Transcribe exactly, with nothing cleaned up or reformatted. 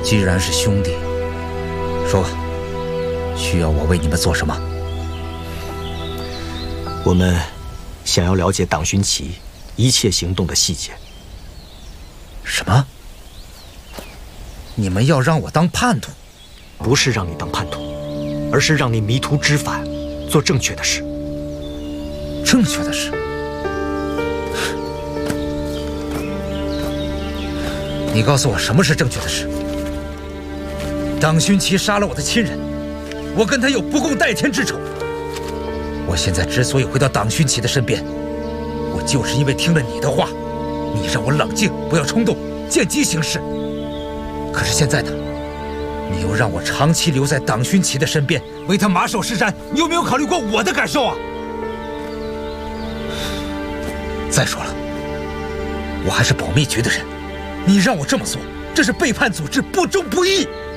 既然是兄弟，说吧，需要我为你们做什么？ 我们想要了解党勋旗一切行动的细节。 什么？你们要让我当叛徒？ 不是让你当叛徒，而是让你迷途知返，做正确的事。 正确的事？你告诉我什么是正确的事？党勋旗杀了我的亲人，我跟他有不共戴天之仇。我现在之所以回到党勋旗的身边，我就是因为听了你的话，你让我冷静，不要冲动，见机行事。可是现在呢，你又让我长期留在党勋旗的身边，为他马首是瞻，你有没有考虑过我的感受啊？再说了，我还是保密局的人，你让我这么做，这是背叛组织，不忠不义。